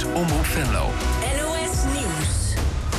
is Omroep Venlo. NOS Nieuws.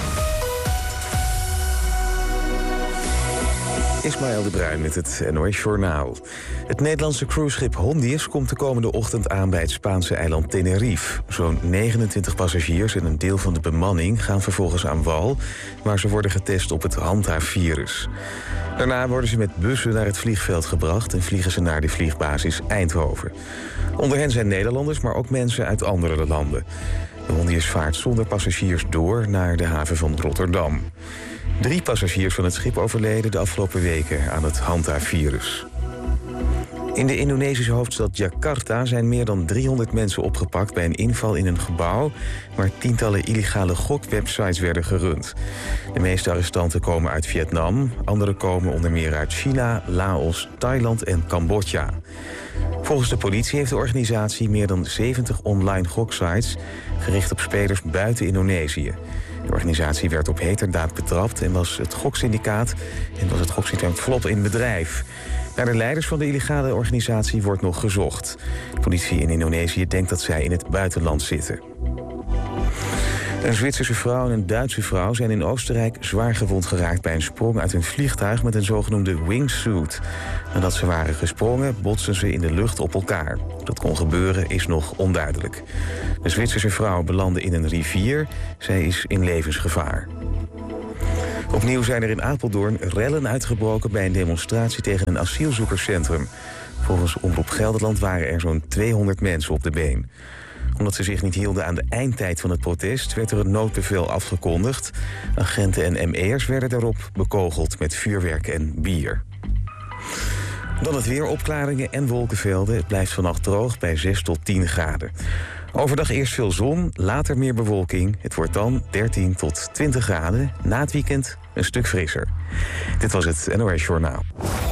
Ismaël de Bruin met het NOS Journaal. Het Nederlandse cruiseschip Hondius komt de komende ochtend aan bij het Spaanse eiland Tenerife. Zo'n 29 passagiers en een deel van de bemanning gaan vervolgens aan wal, waar ze worden getest op het handhaafvirus. Daarna worden ze met bussen naar het vliegveld gebracht en vliegen ze naar de vliegbasis Eindhoven. Onder hen zijn Nederlanders, maar ook mensen uit andere landen. De Hondius vaart zonder passagiers door naar de haven van Rotterdam. 3 passagiers van het schip overleden de afgelopen weken aan het handhaafvirus. In de Indonesische hoofdstad Jakarta zijn meer dan 300 mensen opgepakt bij een inval in een gebouw waar tientallen illegale gokwebsites werden gerund. De meeste arrestanten komen uit Vietnam, andere komen onder meer uit China, Laos, Thailand en Cambodja. Volgens de politie heeft de organisatie meer dan 70 online goksites gericht op spelers buiten Indonesië. De organisatie werd op heterdaad betrapt en was het goksyndicaat volop in bedrijf. Naar de leiders van de illegale organisatie wordt nog gezocht. De politie in Indonesië denkt dat zij in het buitenland zitten. Een Zwitserse vrouw en een Duitse vrouw zijn in Oostenrijk zwaar gewond geraakt bij een sprong uit een vliegtuig met een zogenoemde wingsuit. Nadat ze waren gesprongen, botsten ze in de lucht op elkaar. Hoe dat kon gebeuren is nog onduidelijk. De Zwitserse vrouw belandde in een rivier. Zij is in levensgevaar. Opnieuw zijn er in Apeldoorn rellen uitgebroken bij een demonstratie tegen een asielzoekerscentrum. Volgens Omroep Gelderland waren er zo'n 200 mensen op de been. Omdat ze zich niet hielden aan de eindtijd van het protest werd er een noodbevel afgekondigd. Agenten en ME'ers werden daarop bekogeld met vuurwerk en bier. Dan het weer, opklaringen en wolkenvelden. Het blijft vannacht droog bij 6 tot 10 graden. Overdag eerst veel zon, later meer bewolking. Het wordt dan 13 tot 20 graden. Na het weekend een stuk frisser. Dit was het NOS Journaal.